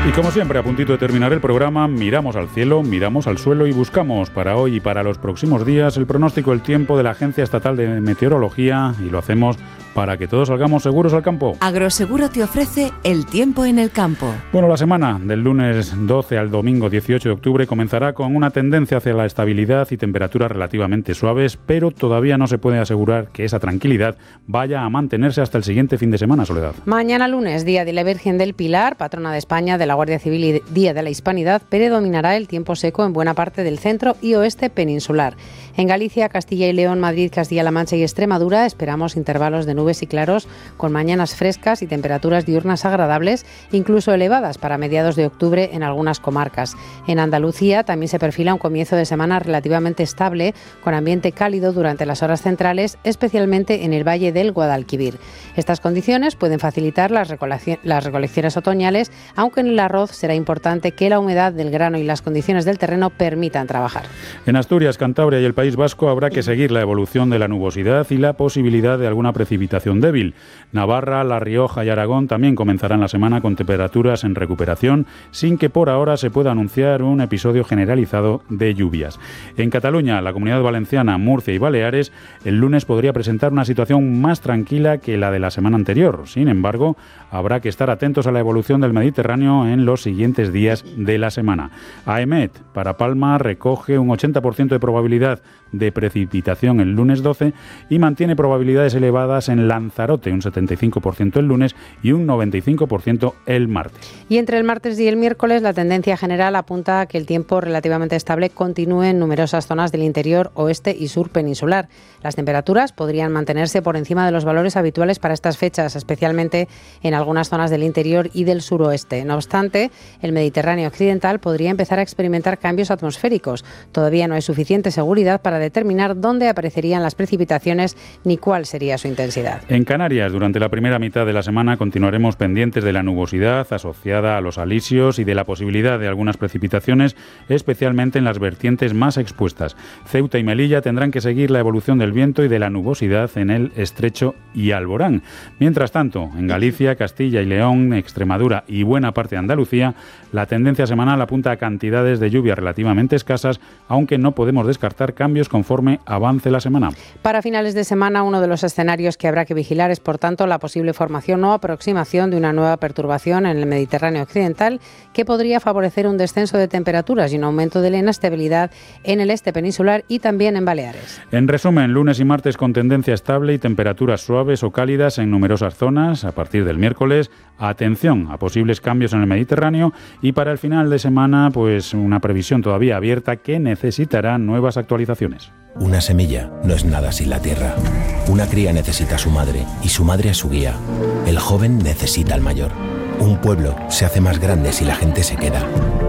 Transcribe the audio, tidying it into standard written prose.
Y como siempre, a puntito de terminar el programa, miramos al cielo, miramos al suelo y buscamos para hoy y para los próximos días el pronóstico del tiempo de la Agencia Estatal de Meteorología, y lo hacemos para que todos salgamos seguros al campo. Agroseguro te ofrece el tiempo en el campo. Bueno, la semana del lunes 12 al domingo 18 de octubre comenzará con una tendencia hacia la estabilidad y temperaturas relativamente suaves, pero todavía no se puede asegurar que esa tranquilidad vaya a mantenerse hasta el siguiente fin de semana, Soledad. Mañana lunes, día de la Virgen del Pilar, patrona de España, de la Guardia Civil y Día de la Hispanidad, predominará el tiempo seco en buena parte del centro y oeste peninsular. En Galicia, Castilla y León, Madrid, Castilla-La Mancha y Extremadura esperamos intervalos de nubes y claros con mañanas frescas y temperaturas diurnas agradables, incluso elevadas para mediados de octubre en algunas comarcas. En Andalucía también se perfila un comienzo de semana relativamente estable, con ambiente cálido durante las horas centrales, especialmente en el valle del Guadalquivir. Estas condiciones pueden facilitar las recolecciones otoñales, aunque en el arroz será importante que la humedad del grano y las condiciones del terreno permitan trabajar. En Asturias, Cantabria y el País Vasco habrá que seguir la evolución de la nubosidad y la posibilidad de alguna precipitación débil. Navarra, La Rioja y Aragón también comenzarán la semana con temperaturas en recuperación, sin que por ahora se pueda anunciar un episodio generalizado de lluvias. En Cataluña, la Comunidad Valenciana, Murcia y Baleares, el lunes podría presentar una situación más tranquila que la de la semana anterior. Sin embargo, habrá que estar atentos a la evolución del Mediterráneo en los siguientes días de la semana. AEMET para Palma recoge un 80% de probabilidad de precipitación el lunes 12 y mantiene probabilidades elevadas en Lanzarote, un 75% el lunes y un 95% el martes. Y entre el martes y el miércoles la tendencia general apunta a que el tiempo relativamente estable continúe en numerosas zonas del interior, oeste y sur peninsular. Las temperaturas podrían mantenerse por encima de los valores habituales para estas fechas, especialmente en algunas zonas del interior y del suroeste. No obstante, el Mediterráneo occidental podría empezar a experimentar cambios atmosféricos. Todavía no hay suficiente seguridad para determinar dónde aparecerían las precipitaciones ni cuál sería su intensidad. En Canarias, durante la primera mitad de la semana continuaremos pendientes de la nubosidad asociada a los alisios y de la posibilidad de algunas precipitaciones, especialmente en las vertientes más expuestas. Ceuta y Melilla tendrán que seguir la evolución del viento y de la nubosidad en el Estrecho y Alborán. Mientras tanto, en Galicia, Castilla y León, Extremadura y buena parte de Andalucía, la tendencia semanal apunta a cantidades de lluvia relativamente escasas, aunque no podemos descartar cambios conforme avance la semana. Para finales de semana, uno de los escenarios que habrá que vigilar es, por tanto, la posible formación o aproximación de una nueva perturbación en el Mediterráneo occidental que podría favorecer un descenso de temperaturas y un aumento de la inestabilidad en el este peninsular y también en Baleares. En resumen, lunes y martes con tendencia estable y temperaturas suaves o cálidas en numerosas zonas. A partir del miércoles, atención a posibles cambios en el Mediterráneo, y para el final de semana, pues una previsión todavía abierta que necesitará nuevas actualizaciones. Una semilla no es nada sin la tierra. Una cría necesita a su madre y su madre a su guía. El joven necesita al mayor. Un pueblo se hace más grande si la gente se queda.